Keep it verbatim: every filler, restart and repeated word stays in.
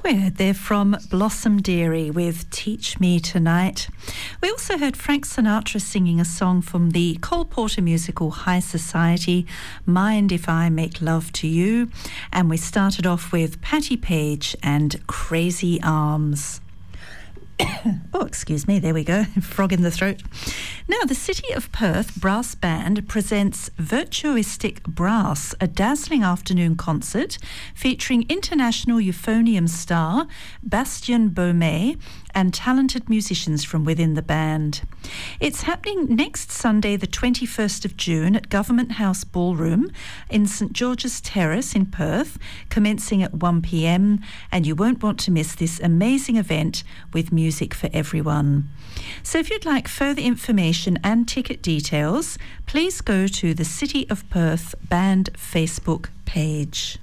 We heard there from Blossom Dairy with Teach Me Tonight. We also heard Frank Sinatra singing a song from the Cole Porter musical High Society, Mind If I Make Love to You. And we started off with Patti Page and Crazy Arms. Oh, excuse me, there we go, frog in the throat. Now, the City of Perth Brass Band presents Virtuistic Brass, a dazzling afternoon concert featuring international euphonium star Bastien Beaumet and talented musicians from within the band. It's happening next Sunday, the twenty-first of June at Government House Ballroom in St George's Terrace in Perth, commencing at one p m, and you won't want to miss this amazing event with music for everyone. So if you'd like further information and ticket details, please go to the City of Perth Band Facebook page.